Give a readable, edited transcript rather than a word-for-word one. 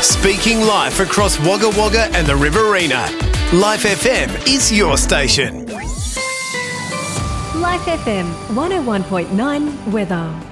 Speaking live across Wagga Wagga and the Riverina. Life FM is your station. Life FM 101.9 weather.